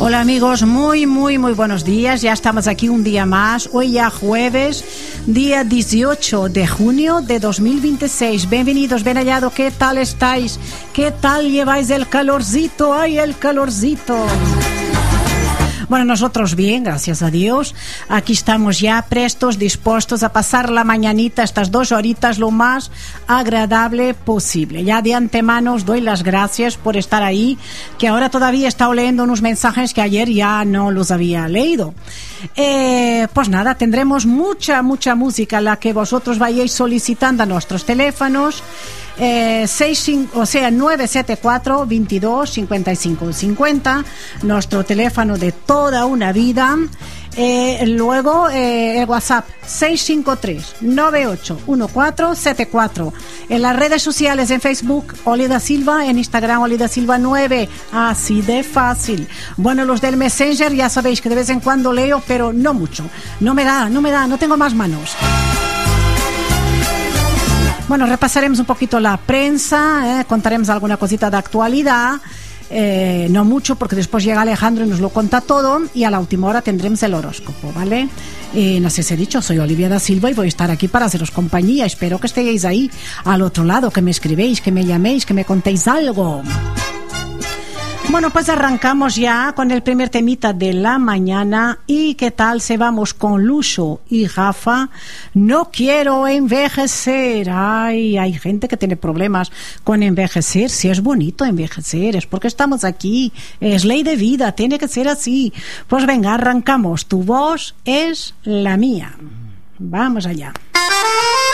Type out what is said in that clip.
Hola amigos, muy buenos días. Ya estamos aquí un día más. Hoy ya jueves, día 18 de junio de 2026. Bienvenidos, bien hallado. ¿Qué tal estáis? ¿Qué tal lleváis el calorcito? ¡Ay, el calorcito! Bueno, nosotros bien, gracias a Dios. Aquí estamos ya prestos, dispuestos a pasar la mañanita, estas 2 horitas, lo más agradable posible. Ya de antemano os doy las gracias por estar ahí, que ahora todavía he estado leyendo unos mensajes que ayer ya no los había leído. Pues nada, tendremos mucha música, la que vosotros vayáis solicitando a nuestros teléfonos. 974 22 55 50, nuestro teléfono de toda una vida. Luego el WhatsApp 653 98 1474. En las redes sociales, en Facebook Oli da Silva, en Instagram Oli da Silva 9, así de fácil. Bueno, los del Messenger ya sabéis que de vez en cuando leo, pero no mucho, no me da, no tengo más manos. Bueno, repasaremos un poquito la prensa, contaremos alguna cosita de actualidad, no mucho porque después llega Alejandro y nos lo cuenta todo, y a la última hora tendremos el horóscopo, ¿vale? No sé si he dicho, soy Olivia da Silva y voy a estar aquí para haceros compañía. Espero que estéis ahí al otro lado, que me escribéis, que me llaméis, que me contéis algo. Bueno, pues arrancamos ya con el primer temita de la mañana. ¿Y qué tal se vamos con Lucho y Rafa? No quiero envejecer. Ay, hay gente que tiene problemas con envejecer. Si es bonito envejecer, es porque estamos aquí. Es ley de vida, tiene que ser así. Pues venga, arrancamos. Tu voz es la mía. Vamos allá.